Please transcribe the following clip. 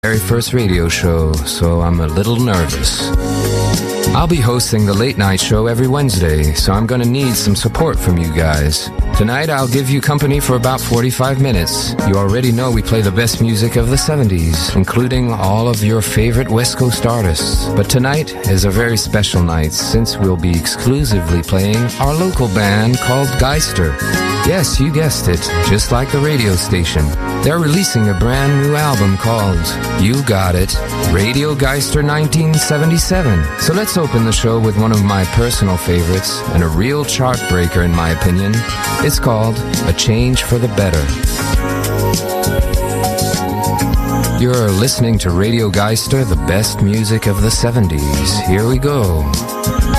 Very first radio show, so I'm a little nervous. I'll be hosting the late night show every Wednesday, so I'm gonna need some support from you guys. Tonight I'll give you company for about 45 minutes. You already know we play the best music of the 70s, including all of your favorite West Coast artists. But tonight is a very special night since we'll be exclusively playing our local band called Geister. Yes, you guessed it, just like the radio station. They're releasing a brand new album called You Got It, Radio Geister 1977. So let's open the show with one of my personal favorites and a real chart breaker in my opinion. It's called A Change for the Better. You're listening to Radio Geister, the best music of the 70s. Here we go.